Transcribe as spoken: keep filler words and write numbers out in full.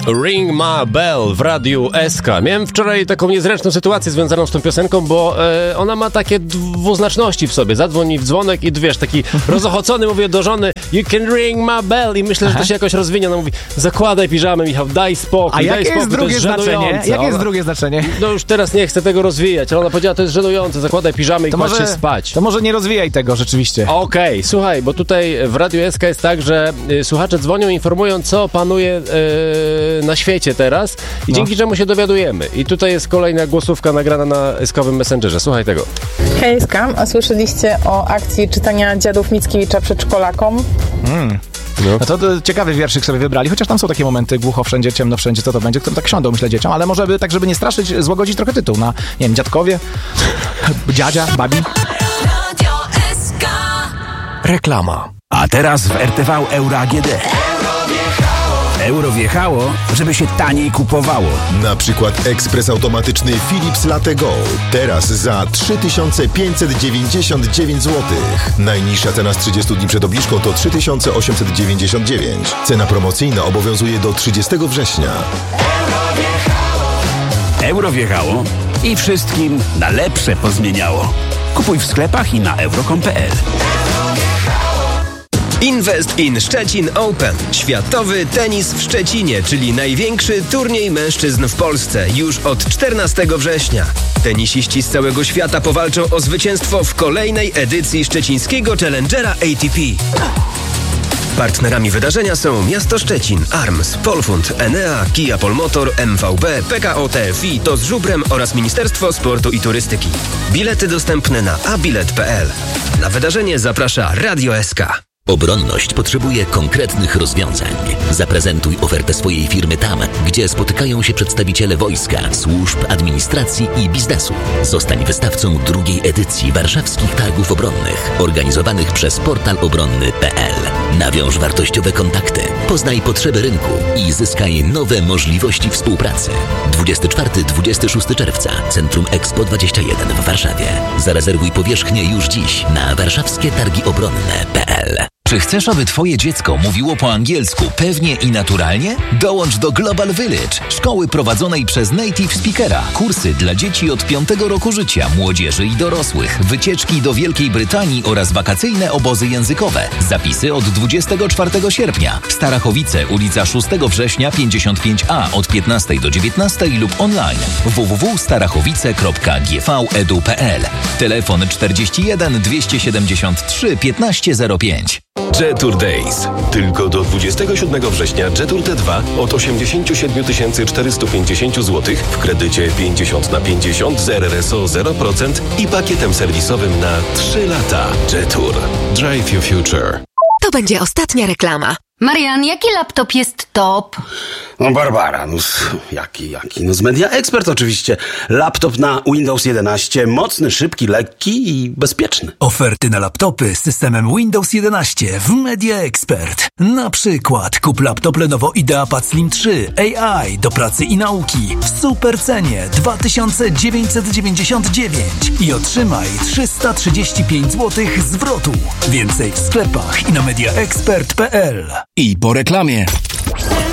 Ring My Bell w Radiu S K. Miałem wczoraj taką niezręczną sytuację związaną z tą piosenką, bo e, ona ma takie dwuznaczności w sobie. Zadzwoni w dzwonek i wiesz, taki rozochocony mówię do żony You can ring my bell i myślę, Aha. że to się jakoś rozwinie. Ona mówi, zakładaj piżamę, Michał, daj spokój. A jakie daj spokój, jest drugie znaczenie? Jakie ona, jest drugie znaczenie? No już teraz nie chcę tego rozwijać, ale ona powiedziała, to jest żenujące, zakładaj piżamę i to kładź może, się spać. To może nie rozwijaj tego rzeczywiście. Okej, okay, słuchaj, bo tutaj w Radiu S K jest tak, że y, słuchacze dzwonią i informują, co panuje y, na świecie teraz i no. dzięki czemu się dowiadujemy. I tutaj jest kolejna głosówka nagrana na eskowym Messengerze. Słuchaj tego. Hej, Skam, a słyszeliście o akcji czytania Dziadów Mickiewicza przedszkolakom? Mm. No. no to, to ciekawy wierszyk sobie wybrali, chociaż tam są takie momenty głucho wszędzie, ciemno wszędzie, co to będzie, które tak siądą, myślę, dzieciom, ale może by, tak, żeby nie straszyć, złagodzić trochę tytuł na, nie wiem, dziadkowie, dziadzia, babi. Reklama. A teraz w R T V Euro A G D. Euro wjechało, żeby się taniej kupowało. Na przykład ekspres automatyczny Philips Latte Go. Teraz za trzy tysiące pięćset dziewięćdziesiąt dziewięć złotych. Najniższa cena z trzydziestu dni przed obniżką to trzy tysiące osiemset dziewięćdziesiąt dziewięć. Cena promocyjna obowiązuje do trzydziestego września. Euro wjechało i wszystkim na lepsze pozmieniało. Kupuj w sklepach i na euro kropka com kropka p l. Invest in Szczecin Open. Światowy tenis w Szczecinie, czyli największy turniej mężczyzn w Polsce już od czternastego września. Tenisiści z całego świata powalczą o zwycięstwo w kolejnej edycji szczecińskiego Challengera A T P. Partnerami wydarzenia są Miasto Szczecin, Arms, Polfund, Enea, Kia Polmotor, M V B, P K O T F I, To z Żubrem oraz Ministerstwo Sportu i Turystyki. Bilety dostępne na abilet kropka p l. Na wydarzenie zaprasza Radio S K. Obronność potrzebuje konkretnych rozwiązań. Zaprezentuj ofertę swojej firmy tam, gdzie spotykają się przedstawiciele wojska, służb, administracji i biznesu. Zostań wystawcą drugiej edycji Warszawskich Targów Obronnych, organizowanych przez portal obronny kropka p l. Nawiąż wartościowe kontakty, poznaj potrzeby rynku i zyskaj nowe możliwości współpracy. dwudziestego czwartego do dwudziestego szóstego czerwca, Centrum Expo dwadzieścia jeden w Warszawie. Zarezerwuj powierzchnię już dziś na warszawskie targi obronne kropka p l. Czy chcesz, aby twoje dziecko mówiło po angielsku pewnie i naturalnie? Dołącz do Global Village, szkoły prowadzonej przez native speakera. Kursy dla dzieci od piątego roku życia, młodzieży i dorosłych, wycieczki do Wielkiej Brytanii oraz wakacyjne obozy językowe. Zapisy od dwudziestego czwartego sierpnia. Starachowice, ulica szóstego września pięćdziesiąt pięć a od piętnastej do dziewiętnastej lub online w w w kropka starachowice kropka g v kropka e d u kropka p l. Telefon czterdzieści jeden dwieście siedemdziesiąt trzy piętnaście zero pięć. Jetour Days. Tylko do dwudziestego siódmego września Jetour T dwa od osiemdziesiąt siedem tysięcy czterysta pięćdziesiąt złotych w kredycie pięćdziesiąt na pięćdziesiąt z R R S O zero procent i pakietem serwisowym na trzy lata. Jetour. Drive your future. To będzie ostatnia reklama. Marian, jaki laptop jest top? No Barbara, no jaki, jaki? No z Media Expert oczywiście. Laptop na Windows jedenaście, mocny, szybki, lekki i bezpieczny. Oferty na laptopy z systemem Windows jedenaście w Media Expert. Na przykład kup laptop Lenovo IdeaPad Slim trzy A I do pracy i nauki w super cenie dwa tysiące dziewięćset dziewięćdziesiąt dziewięć i otrzymaj trzysta trzydzieści pięć złotych zwrotu. Więcej w sklepach i na media expert kropka p l. I po reklamie.